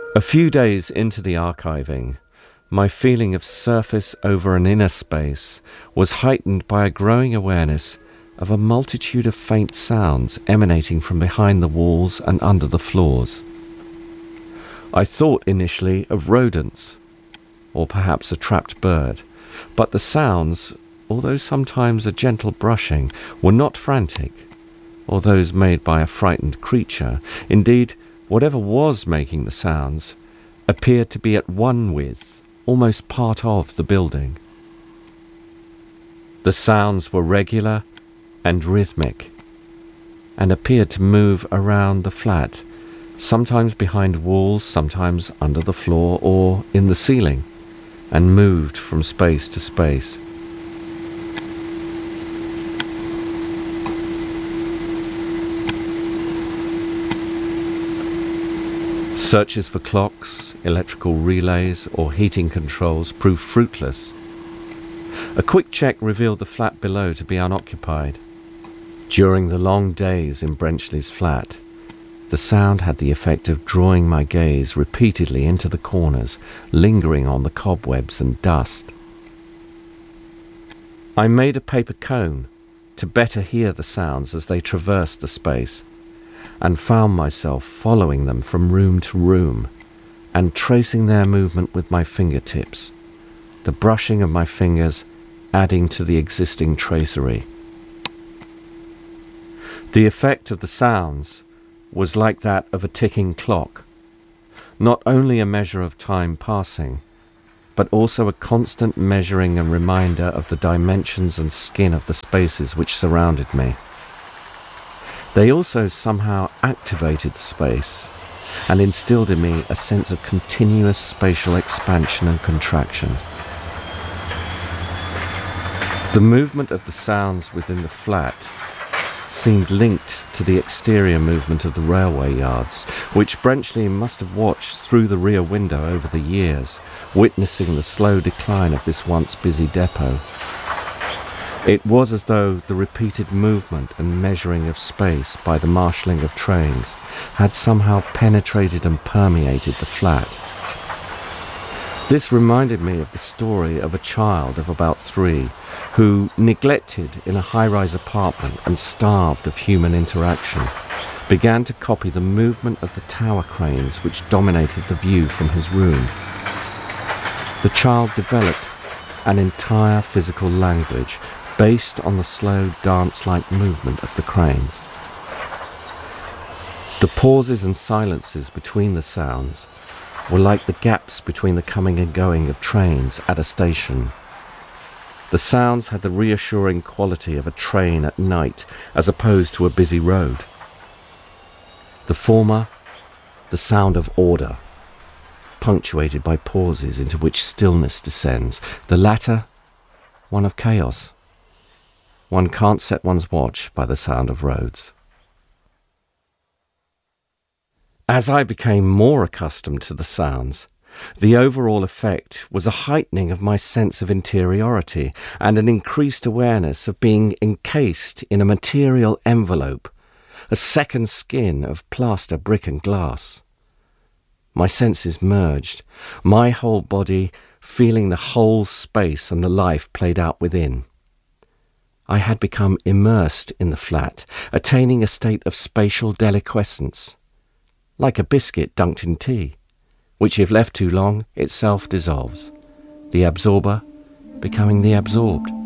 A few days into the archiving, my feeling of surface over an inner space was heightened by a growing awareness of a multitude of faint sounds emanating from behind the walls and under the floors. I thought initially of rodents, or perhaps a trapped bird, but the sounds, although sometimes a gentle brushing, were not frantic, or those made by a frightened creature. Indeed, whatever was making the sounds appeared to be at one with, almost part of, the building. The sounds were regular and rhythmic, and appeared to move around the flat, sometimes behind walls, sometimes under the floor or in the ceiling, and moved from space to space. Searches for clocks, electrical relays, or heating controls proved fruitless. A quick check revealed the flat below to be unoccupied. During the long days in Brenchley's flat, the sound had the effect of drawing my gaze repeatedly into the corners, lingering on the cobwebs and dust. I made a paper cone to better hear the sounds as they traversed the space, and found myself following them from room to room and tracing their movement with my fingertips, the brushing of my fingers adding to the existing tracery. The effect of the sounds was like that of a ticking clock, not only a measure of time passing, but also a constant measuring and reminder of the dimensions and skin of the spaces which surrounded me. They also somehow activated the space and instilled in me a sense of continuous spatial expansion and contraction. The movement of the sounds within the flat seemed linked to the exterior movement of the railway yards, which Brenchley must have watched through the rear window over the years, witnessing the slow decline of this once busy depot. It was as though the repeated movement and measuring of space by the marshalling of trains had somehow penetrated and permeated the flat. This reminded me of the story of a child of about 3 who, neglected in a high-rise apartment and starved of human interaction, began to copy the movement of the tower cranes which dominated the view from his room. The child developed an entire physical language based on the slow dance-like movement of the cranes. The pauses and silences between the sounds were like the gaps between the coming and going of trains at a station. The sounds had the reassuring quality of a train at night as opposed to a busy road. The former, the sound of order, punctuated by pauses into which stillness descends. The latter, one of chaos. One can't set one's watch by the sound of roads. As I became more accustomed to the sounds, the overall effect was a heightening of my sense of interiority and an increased awareness of being encased in a material envelope, a second skin of plaster, brick and glass. My senses merged, my whole body feeling the whole space and the life played out within. I had become immersed in the flat, attaining a state of spatial deliquescence, like a biscuit dunked in tea, which if left too long itself dissolves, the absorber becoming the absorbed.